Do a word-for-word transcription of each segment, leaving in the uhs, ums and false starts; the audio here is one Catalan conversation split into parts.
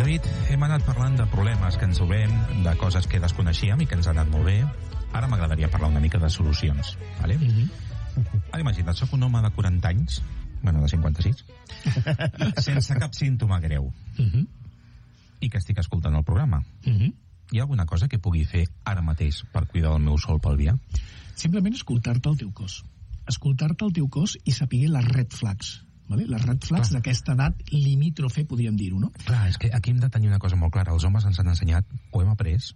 David, hem anat parlant de problemes que ens trobem, de coses que desconeixíem i que ens han anat molt bé. Ara m'agradaria parlar una mica de solucions, vale? Mm-hmm. Ara imagina't, soc un home de quaranta anys, bueno, de cinquanta-sis, sense cap símptoma greu, mm-hmm. i que estic escoltant el programa. Mm-hmm. Hi ha alguna cosa que pugui fer ara mateix per cuidar el meu sol pelvià? Simplement escoltar-te el teu cos. Escoltar-te el teu cos i saber les red flags. Vale? Les red flags d'aquesta edat limítrofe, podríem dir-ho, no? Clar, és que aquí hem de tenir una cosa molt clara. Els homes ens han ensenyat, o hem après,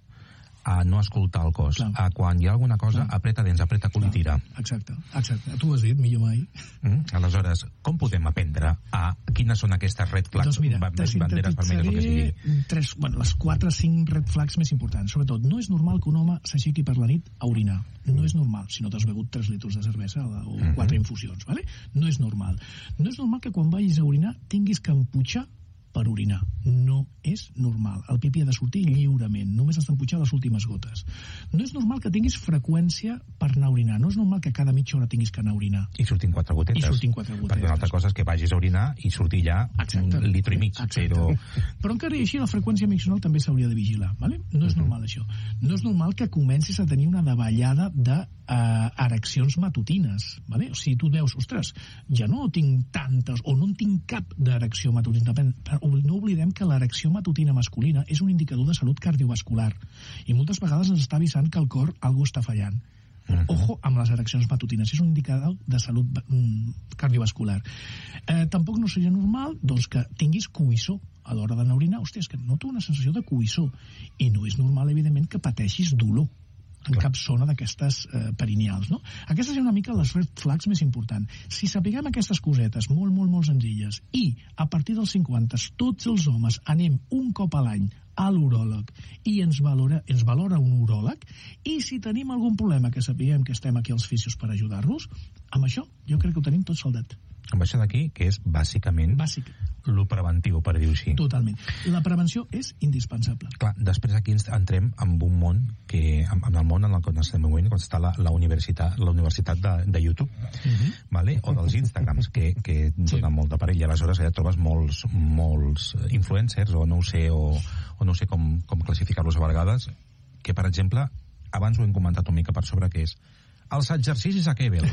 a no escoltar el cos. Clar. A quan hi ha alguna cosa, clar. Apreta dents, apreta cul i tira. Exacte, exacte. Tu ho has dit, millor mai. Mm? Aleshores, com podem aprendre a quines són aquestes red flags? Doncs mira, te sintetitzaré tres, bueno, les quatre o cinc red flags més importants. Sobretot, no és normal que un home s'aixequi per la nit a orinar. No és normal, si no t'has begut tres litres de cervesa o uh-huh. quatre infusions, ¿vale? No és normal. No és normal que quan vagis a orinar tinguis que empujar per orinar. No és normal. El pipí ha de sortir lliurement. Només has d'empujar les últimes gotes. No és normal que tinguis freqüència per anar a orinar. No és normal que cada mitja hora tinguis que anar a orinar. I sortin quatre gotetes. I sortin quatre gotetes. Perquè una altra cosa és que vagis a orinar i sortir ja exacte. Un litre i mig. Però... però encara i així la freqüència miccional també s'hauria de vigilar. ¿Vale? No és uh-huh. normal això. No és normal que comencis a tenir una davallada de uh, ereccions matutines. ¿Vale? O sigui, tu veus, ostres, ja no tinc tantes o no en tinc cap d'erecció matutina. No oblidem que l'erecció matutina masculina és un indicador de salut cardiovascular i moltes vegades ens està avisant que el cor algú està fallant. Uh-huh. Ojo amb les ereccions matutines, és un indicador de salut mm, cardiovascular. Eh, tampoc no seria normal doncs, que tinguis coïssor a l'hora d'anar a orinar. Hòstia, és que noto una sensació de coïssor i no és normal, evidentment, que pateixis dolor en cap zona d'aquestes eh, perineals, no? Aquestes són una mica les red flags més importants. Si sapiguem aquestes cosetes molt, molt, molt senzilles i a partir dels cinquanta tots els homes anem un cop a l'any a l'uròleg i ens valora, ens valora un uròleg, i si tenim algun problema que sapiguem que estem aquí als fisios per ajudar-los, amb això jo crec que ho tenim tot soldat. Amb això d'aquí, que és bàsicament Bàsic. lo preventiu, per dir-ho així. Totalment. La prevenció és indispensable. Clar, després aquí ens entrem en un món que, en el món en el que estem movent, quan està la, la universitat, la universitat de, de YouTube, uh-huh. vale? O dels Instagrams, que, que donen sí. molt de parell, i aleshores allà trobes molts, molts influencers, o no ho sé, o, o no sé com, com classificar-los a vegades, que, per exemple, abans ho hem comentat una mica per sobre, que és els exercicis a Kegel.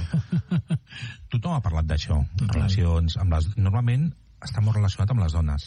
Tothom ha parlat d'això, relacions amb les... Normalment està molt relacionat amb les dones.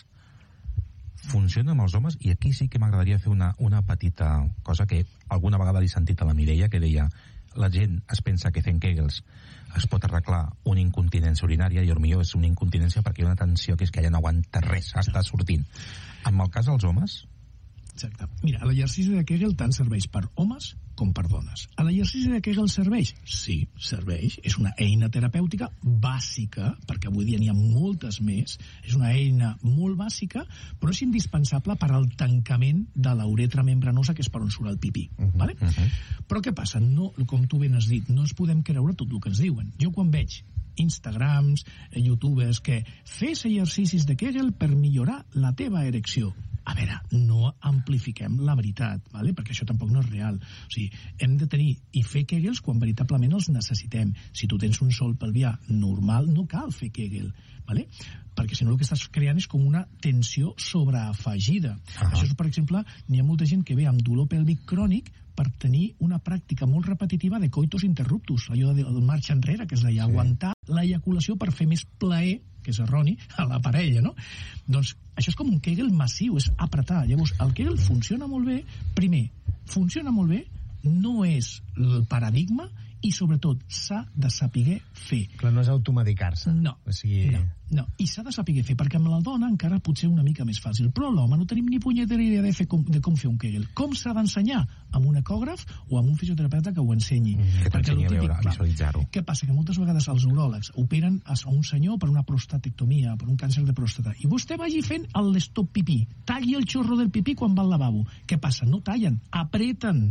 Funciona amb els homes, i aquí sí que m'agradaria fer una, una petita cosa que alguna vegada l'he sentit a la Mireia, que deia, la gent es pensa que fent Kegels es pot arreglar una incontinència urinària, i potser és una incontinència perquè hi ha una tensió que és que ella no aguanta res, està sortint. En el cas dels homes... Exacte. Mira, l'exercici de Kegel tant serveix per homes com per dones. L'exercici de Kegel serveix? Sí, serveix. És una eina terapèutica bàsica, perquè avui dia n'hi ha moltes més. És una eina molt bàsica, però és indispensable per al tancament de la uretra membranosa, que és per on surt el pipí. Uh-huh, vale? uh-huh. Però què passa? No, com tu ben has dit, no ens podem creure tot el que ens diuen. Jo quan veig Instagrams, youtubers, que fes exercicis de Kegel per millorar la teva erecció. A veure, no amplifiquem la veritat, ¿vale? Perquè això tampoc no és real. O sigui, hem de tenir i fer Kegels quan veritablement els necessitem. Si tu tens un sol pelvià normal, no cal fer Kegel, ¿vale? Perquè si no el que estàs creant és com una tensió sobreafegida. Uh-huh. Això és, per exemple, n'hi ha molta gent que ve amb dolor pèlvic crònic per tenir una pràctica molt repetitiva de coitus interruptus, allò del marxa enrere, que és sí. aguantar l'eyaculació per fer més plaer, que és erroni, a la parella, no? Doncs això és com un Kegel massiu, és apretar. Llavors, el Kegel funciona molt bé. Primer, funciona molt bé, no és el paradigma, i sobretot s'ha de saber fer. Clar, no és automedicar-se. No, o sigui... no, no. I s'ha de saber fer, perquè amb la dona encara potser una mica més fàcil, però l'home no tenim ni punyetera idea de, fer com, de com fer un Kegel. Com s'ha d'ensenyar? Amb un ecògraf o amb un fisioterapeuta que ho ensenyi. Mm, que t'ensenyi a veure, a visualitzar-ho. Què passa? Que moltes vegades els uròlegs operen a un senyor per una prostatectomia, per un càncer de pròstata, i vostè vagi fent el stop pipí, talli el xorro del pipí quan va al lavabo. Què passa? No tallen, apreten.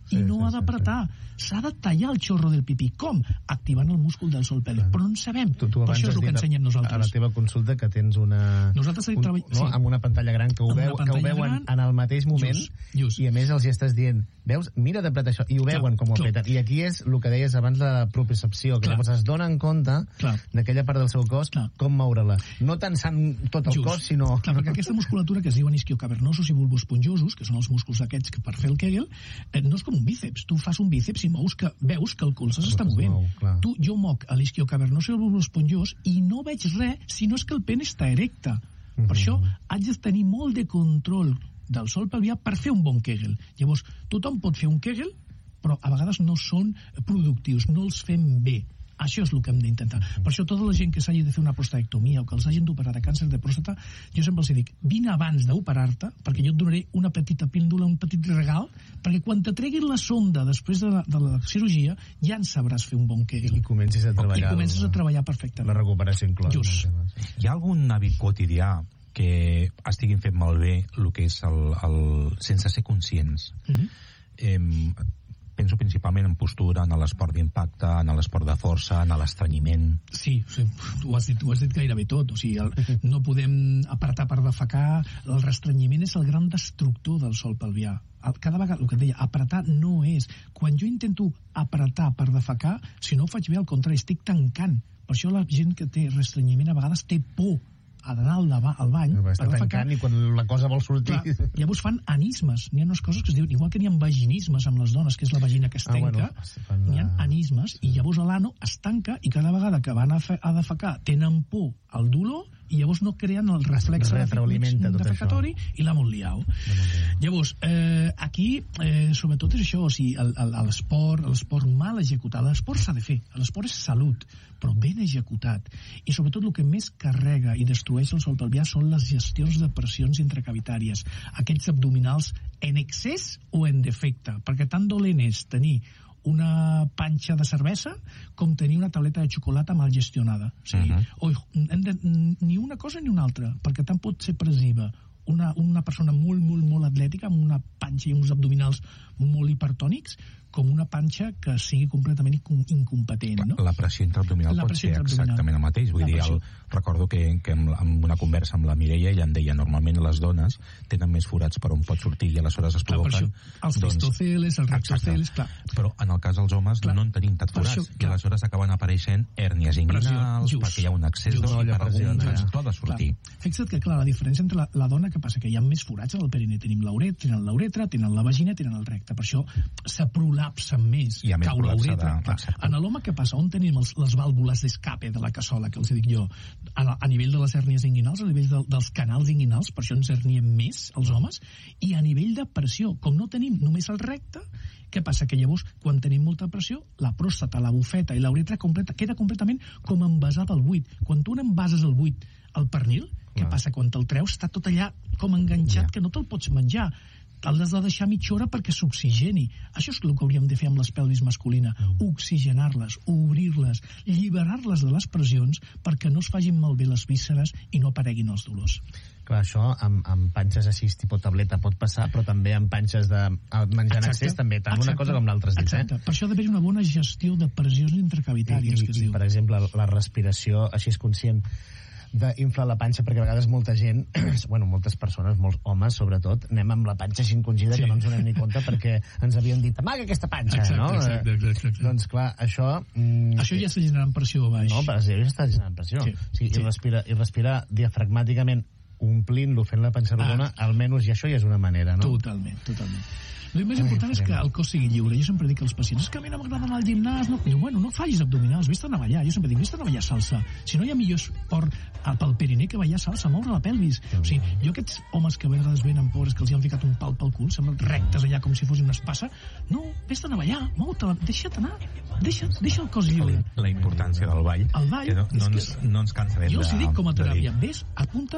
i no ha d'apretar. S'ha de tallar el xorro del pipí. Com? Activant el múscul del sol pèl. Però no en sabem. Tu, tu per això és el que ensenyem nosaltres. A la teva consulta que tens una... Nosaltres un, treball... no? Sí. Amb una pantalla gran que ho, veu, que ho veuen gran, en el mateix moment just, just. I a més els hi estàs dient, veus, mira d'apretar això, i ho veuen clar, com ho apreten. I aquí és el que deies abans, la propriocepció, que llavors es donen compte d'aquella part del seu cos, clar. Com moure-la. No tensant tot el just. Cos, sinó... Clar, perquè aquesta musculatura que es diuen isquiocavernosos i bulboesponjosos, que són els músculs aquests que per fer el Kegel, eh, no és com un bíceps. Tu fas un bíceps i mous que veus que el colze s'està movent. Mou, tu, jo moc a l'isquiocavernoso i el bulboesponjós i no veig res, si no és que el pene està erecte. Per mm-hmm. això haig de tenir molt de control del sòl pelvià per fer un bon Kegel. Llavors, tothom pot fer un Kegel, però a vegades no són productius, no els fem bé. Això és el que hem d'intentar. Per això tota la gent que s'hagi de fer una prostatectomia o que els hagin d'operar de càncer de pròstata, jo sempre els dic, vine abans d'operar-te, perquè jo et donaré una petita píndola, un petit regal, perquè quan te treguin la sonda després de la, de la cirurgia, ja en sabràs fer un bon Kegel. I comencis a treballar. I comences a treballar perfectament. La recuperació inclosa. Just. Hi ha algun hàbit quotidià que estiguin fent malbé el que és el, el sense ser conscients? Mm-hmm. eh, penso principalment en postura, en l'esport d'impacte, en l'esport de força, en l'estrenyiment. Sí, sí, ho has dit, ho has dit gairebé tot. O sigui, el, no podem apretar per defecar. El restrenyiment és el gran destructor del sòl pelvià. Cada vegada, el que et deia, apretar no és. Quan jo intento apretar per defecar, si no ho faig bé, al contrari, estic tancant. Per això la gent que té restrenyiment a vegades té por a d'anar al, al bany no, per defecar, i quan la cosa vol sortir... Clar, llavors fan anismes. N'hi ha unes coses que es diuen, igual que n'hi ha vaginismes amb les dones, que és la vagina que es tanca, ah, bueno, n'hi ha anismes, i llavors l'ano es tanca, i cada vegada que van a, fe, a defecar tenen por al dolor, i llavors no creen el reflex defecatori i l'ha molt liau. Llavors, eh, aquí, eh, sobretot és això, o sigui, l'esport, l'esport mal executat, l'esport s'ha de fer, l'esport és salut, però ben executat. I sobretot el que més carrega i destrueix el sòl pelvià són les gestions de pressions intracavitàries, aquests abdominals en excés o en defecte, perquè tan dolent és tenir una panxa de cervesa com tenir una tauleta de xocolata mal gestionada. O sigui, uh-huh. oi, hem de, ni una cosa ni una altra, perquè tant pot ser presiva una, una persona molt, molt, molt atlètica amb una panxa i uns abdominals molt hipertònics, com una panxa que sigui completament incompetent, no? La pressió intraabdominal pot ser exactament el mateix. Vull dir, el, recordo que, que en, en una conversa amb la Mireia ella em deia, normalment les dones tenen més forats per on pot sortir i aleshores es provoquen... Els cistoceles, els rectoceles, clar. Però en el cas dels homes clar. No en tenim tant forats, això, i aleshores acaben apareixent hèrnies inguinals, perquè hi ha un excés de per tot de sortir. Fixa't que, clar, la diferència entre la, la dona, que passa que hi ha més forats al perineu, tenim l'uretra, tenen l'uretra, tenen la vagina, tenen el recte, per això s'ha prolapsa més, cau l'uretra. En l'home, què passa? On tenim els, les vàlvules d'escape de la cassola, que els dic jo? A, a nivell de les hèrnies inguinals, a nivell de, dels canals inguinals, per això ens herniem més, els homes, i a nivell de pressió, com no tenim només el recte, què passa? Que llavors, quan tenim molta pressió, la pròstata, la bufeta i l'uretra completa, queda completament com envasada al buit. Quan tu n'envases el buit al pernil, què clar. Passa? Quan te'l treus, està tot allà com enganxat, ja. Que no te'l pots menjar. L'has de deixar mitja hora perquè s'oxigeni. Això és el que hauríem de fer amb les pelvis masculina. Oxigenar-les, obrir-les, lliberar-les de les pressions perquè no es facin malbé les vísceres i no apareguin els dolors. Clar, això amb, amb panxes així tipus tableta pot passar, però també amb panxes de menjar en excés també, tant exacte, una cosa com l'altra. Exacte, eh? Per això ha d'haver una bona gestió de pressions intracavitàries, I, i, que es diu. I, per exemple, la respiració així és conscient d'inflar la panxa, perquè a vegades molta gent, bueno, moltes persones, molts homes sobretot, anem amb la panxa així encongida, sí. Que no ens donem ni compte perquè ens havien dit, amaga aquesta panxa, exacte, no? Exacte, exacte, exacte. Doncs clar, això... Mm, això ja està generant pressió baix. No, però ja està generant pressió. Sí, sí, sí. I, respirar, I respirar diafragmàticament omplint-lo, fent la panxa rodona, ah. almenys, i això ja és una manera, no? Totalment, totalment. El més important és que el cos sigui lliure. Jo sempre dic als pacients, és que a mi no m'agrada anar al gimnàs, no? Diu, bueno, no facis abdominals, vés-te'n a ballar. Jo sempre dic, vés-te'n a ballar salsa. Si no hi ha millor esport pel perineu que ballar salsa, moure la pelvis. O sigui, jo aquests homes que a vegades venen pobres, que els hi han ficat un pal pel cul, semblen rectes allà com si fos una espasa, no, vés-te'n a ballar, mou-te, deixa't anar, deixa, deixa el cos lliure. La importància del ball, el ball que no, no, ens, no ens cansarem de... Jo els dic com a teràpia, vés, apunta't a un curs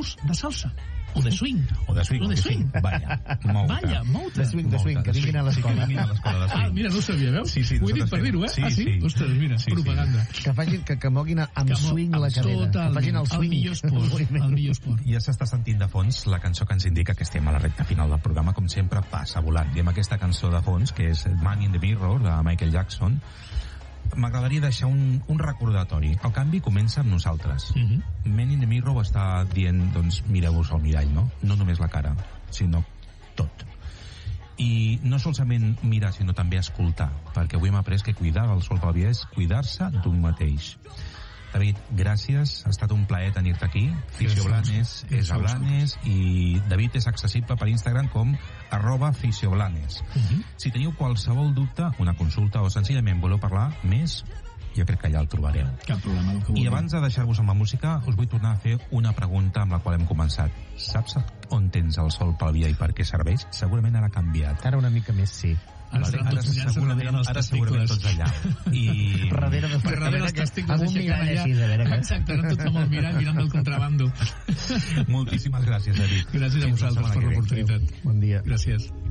curs de salsa. O de swing. O de swing. O de swing. Vaya, mou-te. Vaya, mou-te. De swing, de swing, que vinguin a l'escola. Que vinguin a l'escola de swing. Ah, mira, no ho sabia, veus? Sí, sí, ho he dit per dir-ho, eh? sí, ah, sí? sí. Ostres, mira, sí, propaganda. Sí. Que, facin, que, que moguin amb que swing amb la cadena. Totalment. Que facin el swing. El millor esport. El millor esport. Ja s'està sentint de fons la cançó que ens indica que estem a la recta final del programa, com sempre passa volant. I amb aquesta cançó de fons, que és Man in the Mirror, de Michael Jackson, m'agradaria deixar un, un recordatori. El canvi comença amb nosaltres. Uh -huh. Man in the Mirror està dient, doncs, mireu-vos al mirall, no? No només la cara, sinó tot. I no solament mirar, sinó també escoltar, perquè avui hem après que cuidar el sol pel dia és cuidar-se d'un mateix. David, gràcies, ha estat un plaer tenir-te aquí. Fisio Blanes és a Blanes i David és accessible per Instagram com arroba fisioblanes. Uh-huh. Si teniu qualsevol dubte, una consulta o senzillament voleu parlar més, jo crec que allà el trobareu. Cap problema. I abans de deixar-vos amb la música, us vull tornar a fer una pregunta amb la qual hem començat. Saps on tens el sol pel dia i per què serveix? Segurament ara ha canviat. Ara una mica més sí. Ara, vale, ara, segurament, ara segurament tots allà. I... Darrere dels Darrere dels testicles. Amb un mirall així, de veure. Exacte, no tots amb el mirall mirant del contrabando. Moltíssimes gràcies, David. Gràcies a vosaltres per l'oportunitat. Bon dia. Gràcies.